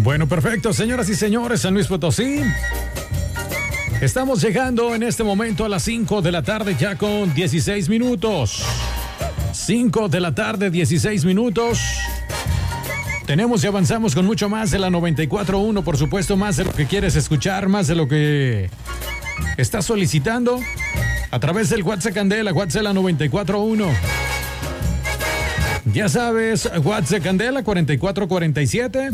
Bueno, perfecto, señoras y señores, San Luis Potosí. Estamos llegando en este momento a las 5 de la tarde ya con 16 minutos. 5 de la tarde, 16 minutos. Tenemos y avanzamos con mucho más de la 94.1, por supuesto, más de lo que quieres escuchar, más de lo que estás solicitando a través del WhatsApp Candela, WhatsApp 94.1. Ya sabes, WhatsApp Candela 4447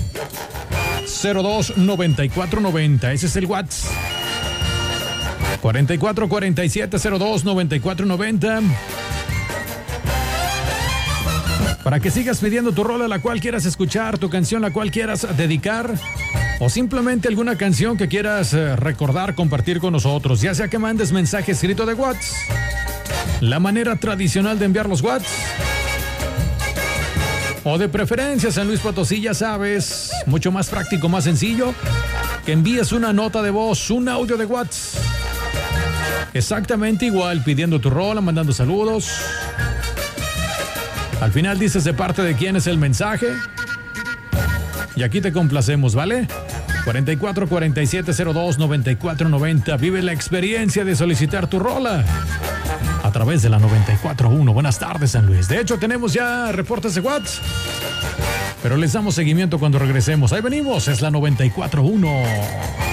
029490. Ese es el WhatsApp. 4447 029490. Para que sigas pidiendo tu rola, la cual quieras escuchar, tu canción, la cual quieras dedicar, o simplemente alguna canción que quieras recordar, compartir con nosotros, ya sea que mandes mensaje escrito de WhatsApp, la manera tradicional de enviar los WhatsApp, o de preferencia San Luis Potosí, ya sabes, mucho más práctico, más sencillo, que envíes una nota de voz, un audio de WhatsApp, exactamente igual, pidiendo tu rola, mandando saludos. Al final dices de parte de quién es el mensaje. Y aquí te complacemos, ¿vale? 4447029490. Vive la experiencia de solicitar tu rola a través de la 94.1. Buenas tardes, San Luis. De hecho, tenemos ya reportes de WhatsApp, pero les damos seguimiento cuando regresemos. Ahí venimos, es la 94.1.